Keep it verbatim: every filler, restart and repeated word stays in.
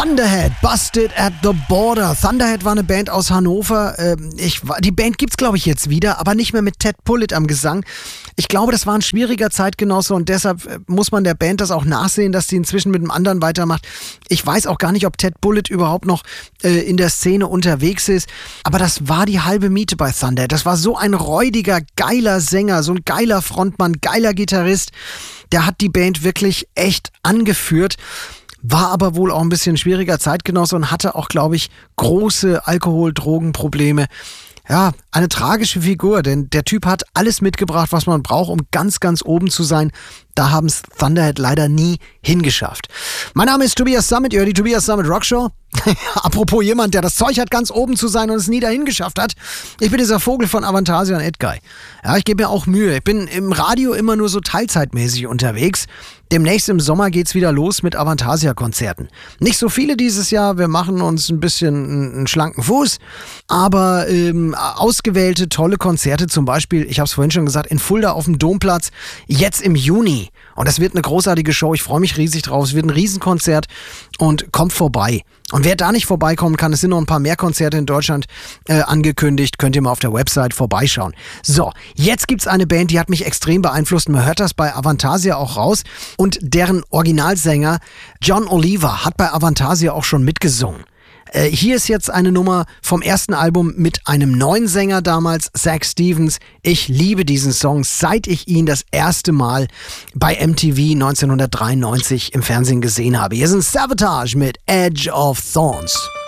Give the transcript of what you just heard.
Thunderhead, Busted at the Border. Thunderhead war eine Band aus Hannover. Ähm, ich, die Band gibt's, glaube ich, jetzt wieder, aber nicht mehr mit Ted Pullitt am Gesang. Ich glaube, das war ein schwieriger Zeitgenosse und deshalb muss man der Band das auch nachsehen, dass sie inzwischen mit einem anderen weitermacht. Ich weiß auch gar nicht, ob Ted Pullitt überhaupt noch äh, in der Szene unterwegs ist, aber das war die halbe Miete bei Thunderhead. Das war so ein räudiger, geiler Sänger, so ein geiler Frontmann, geiler Gitarrist. Der hat die Band wirklich echt angeführt. War aber wohl auch ein bisschen schwieriger Zeitgenosse und hatte auch, glaube ich, große Alkohol-Drogen-Probleme. Ja, eine tragische Figur, denn der Typ hat alles mitgebracht, was man braucht, um ganz, ganz oben zu sein. Da haben es Thunderhead leider nie hingeschafft. Mein Name ist Tobias Summit, ihr hört die Tobias Summit Rockshow. Apropos jemand, der das Zeug hat, ganz oben zu sein und es nie dahin geschafft hat. Ich bin dieser Vogel von Avantasia und Edguy. Ja, ich gebe mir auch Mühe. Ich bin im Radio immer nur so teilzeitmäßig unterwegs. Demnächst im Sommer geht's wieder los mit Avantasia-Konzerten. Nicht so viele dieses Jahr, wir machen uns ein bisschen einen, einen schlanken Fuß, aber ähm, ausgewählte tolle Konzerte, zum Beispiel, ich habe es vorhin schon gesagt, in Fulda auf dem Domplatz, jetzt im Juni. Und das wird eine großartige Show, ich freue mich riesig drauf, es wird ein Riesenkonzert und kommt vorbei. Und wer da nicht vorbeikommen kann, es sind noch ein paar mehr Konzerte in Deutschland äh, angekündigt, könnt ihr mal auf der Website vorbeischauen. So, jetzt gibt's eine Band, die hat mich extrem beeinflusst, man hört das bei Avantasia auch raus und deren Originalsänger John Oliver hat bei Avantasia auch schon mitgesungen. Äh, hier ist jetzt eine Nummer vom ersten Album mit einem neuen Sänger damals, Zach Stevens. Ich liebe diesen Song, seit ich ihn das erste Mal bei M T V neunzehnhundertdreiundneunzig im Fernsehen gesehen habe. Hier sind Savatage mit Edge of Thorns.